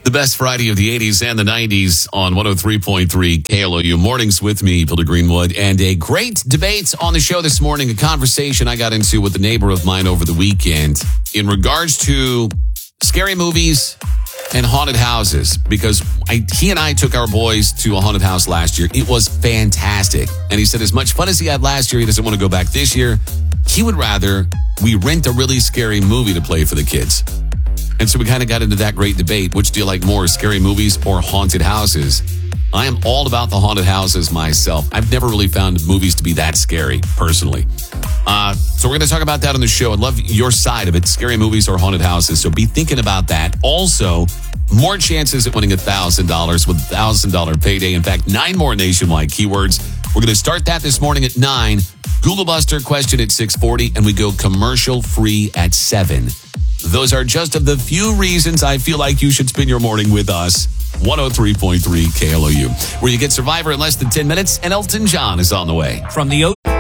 The best Friday of the 80s and the 90s on 103.3 KLOU. Mornings with me, Peter Greenwood, and a great debate on the show this morning, a conversation I got into with a neighbor of mine over the weekend in regards to scary movies and haunted houses, because he and I took our boys to a haunted house last year. It was fantastic. And he said as much fun as he had last year, he doesn't want to go back this year. He would rather we rent a really scary movie to play for the kids. And so we kind of got into that great debate. Which do you like more, scary movies or haunted houses? I am all about the haunted houses myself. I've never really found movies to be that scary, personally. So we're going to talk about that on the show. I'd love your side of it, scary movies or haunted houses. So be thinking about that. Also, more chances at winning $1,000 with $1,000 payday. In fact, 9 more nationwide keywords. We're going to start that this morning at 9. Google Buster question at 6:40, and we go commercial free at 7. Those are just of the few reasons I feel like you should spend your morning with us. 103.3 KLOU, where you get Survivor in less than 10 minutes, and Elton John is on the way. From the